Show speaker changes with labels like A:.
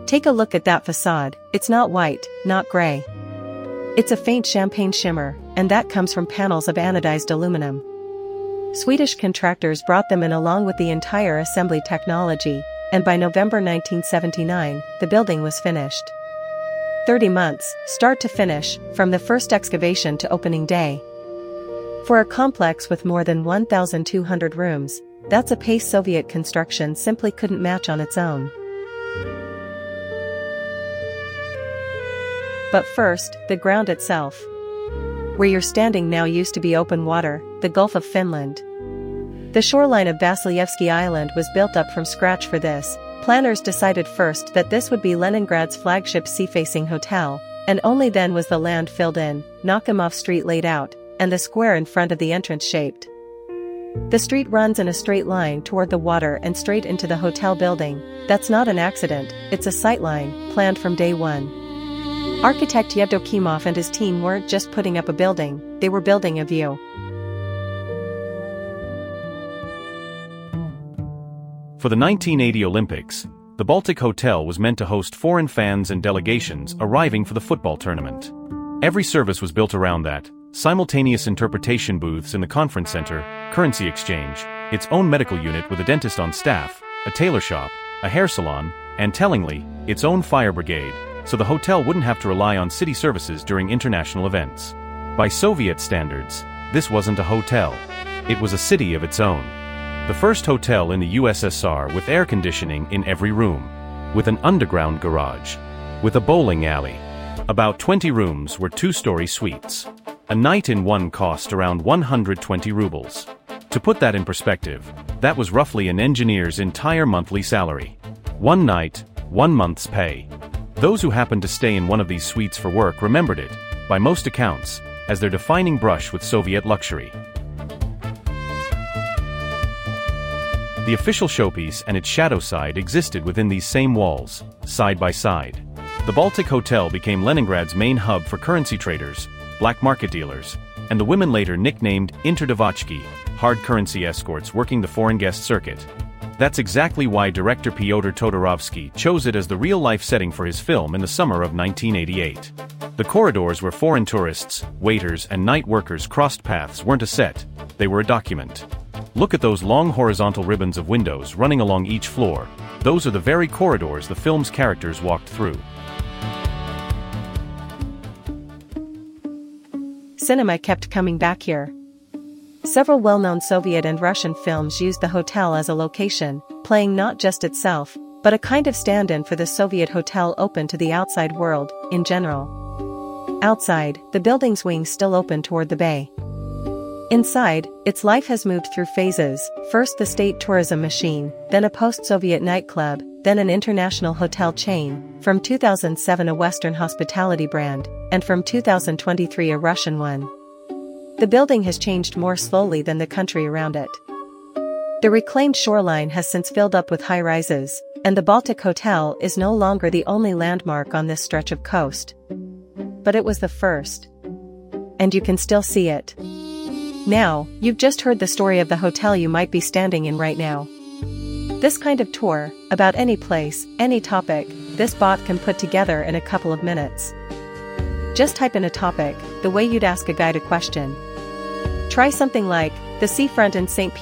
A: Take a look at that facade. It's not white, not gray. It's a faint champagne shimmer, and that comes from panels of anodized aluminum. Swedish contractors brought them in along with the entire assembly technology, and by November 1979, the building was finished. 30 months, start to finish, from the first excavation to opening day. For a complex with more than 1,200 rooms, that's a pace Soviet construction simply couldn't match on its own. But first, the ground itself. Where you're standing now used to be open water, the Gulf of Finland. The shoreline of Vasilyevsky Island was built up from scratch for this. Planners decided first that this would be Leningrad's flagship sea-facing hotel, and only then was the land filled in, Nakhimov Street laid out, and the square in front of the entrance shaped. The street runs in a straight line toward the water and straight into the hotel building. That's not an accident, it's a sightline, planned from day one. Architect Yevdokimov and his team weren't just putting up a building, they were building a view.
B: For the 1980 Olympics, the Baltic Hotel was meant to host foreign fans and delegations arriving for the football tournament. Every service was built around that: simultaneous interpretation booths in the conference center, currency exchange, its own medical unit with a dentist on staff, a tailor shop, a hair salon, and tellingly, its own fire brigade, so the hotel wouldn't have to rely on city services during international events. By Soviet standards, this wasn't a hotel. It was a city of its own. The first hotel in the USSR with air conditioning in every room, with an underground garage, with a bowling alley. About 20 rooms were two-story suites. A night in one cost around 120 rubles. To put that in perspective, that was roughly an engineer's entire monthly salary. One night, 1 month's pay. Those who happened to stay in one of these suites for work remembered it, by most accounts, as their defining brush with Soviet luxury. The official showpiece and its shadow side existed within these same walls, side by side. The Baltic Hotel became Leningrad's main hub for currency traders, black market dealers, and the women later nicknamed interdevachki, hard currency escorts working the foreign guest circuit. That's exactly why director Pyotr Todorovsky chose it as the real-life setting for his film in the summer of 1988. The corridors where foreign tourists, waiters, and night workers crossed paths weren't a set, they were a document. Look at those long horizontal ribbons of windows running along each floor. Those are the very corridors the film's characters walked through.
A: Cinema kept coming back here. Several well-known Soviet and Russian films used the hotel as a location, playing not just itself, but a kind of stand-in for the Soviet hotel open to the outside world, in general. Outside, the building's wings still open toward the bay. Inside, its life has moved through phases, first the state tourism machine, then a post-Soviet nightclub, then an international hotel chain, from 2007 a Western hospitality brand, and from 2023 a Russian one. The building has changed more slowly than the country around it. The reclaimed shoreline has since filled up with high-rises, and the Baltic Hotel is no longer the only landmark on this stretch of coast. But it was the first. And you can still see it. Now, you've just heard the story of the hotel you might be standing in right now. This kind of tour, about any place, any topic, this bot can put together in a couple of minutes. Just type in a topic, the way you'd ask a guide a question. Try something like, the seafront in St.